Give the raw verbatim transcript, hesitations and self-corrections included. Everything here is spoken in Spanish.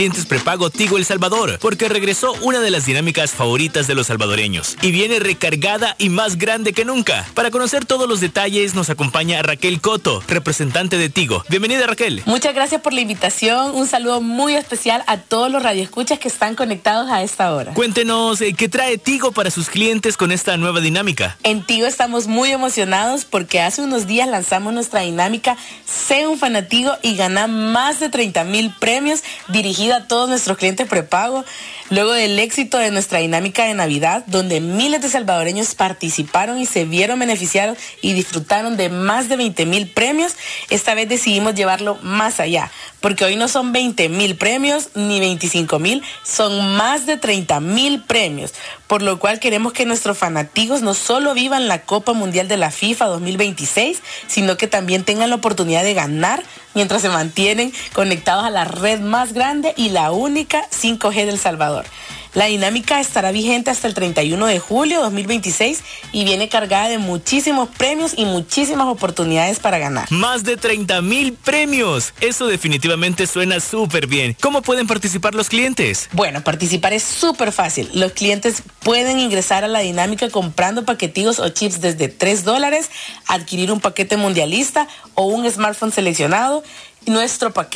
clientes prepago Tigo El Salvador, porque regresó una de las dinámicas favoritas de los salvadoreños y viene recargada y más grande que nunca. Para conocer todos los detalles nos acompaña Raquel Coto, representante de Tigo. Bienvenida, Raquel. Muchas gracias por la invitación. Un saludo muy especial a todos los radioescuchas que están conectados a esta hora. Cuéntenos, eh, ¿qué trae Tigo para sus clientes con esta nueva dinámica? En Tigo estamos muy emocionados porque hace unos días lanzamos nuestra dinámica Sé un Fanatigo y gana más de treinta mil premios dirigida a todos nuestros clientes prepago, luego del éxito de nuestra dinámica de Navidad, donde miles de salvadoreños participaron y se vieron beneficiados y disfrutaron de más de veinte mil premios. Esta vez decidimos llevarlo más allá, porque hoy no son veinte mil premios ni veinticinco mil, son más de treinta mil premios, por lo cual queremos que nuestros fanáticos no solo vivan la Copa Mundial de la FIFA dos mil veintiséis, sino que también tengan la oportunidad de ganar mientras se mantienen conectados a la red más grande y la única cinco G del Salvador. La dinámica estará vigente hasta el treinta y uno de julio de dos mil veintiséis y viene cargada de muchísimos premios y muchísimas oportunidades para ganar. ¡Más de treinta mil premios! Eso definitivamente suena súper bien. ¿Cómo pueden participar los clientes? Bueno, participar es súper fácil. Los clientes pueden ingresar a la dinámica comprando paquetillos o chips desde tres dólares, adquirir un paquete mundialista o un smartphone seleccionado. Nuestro paquete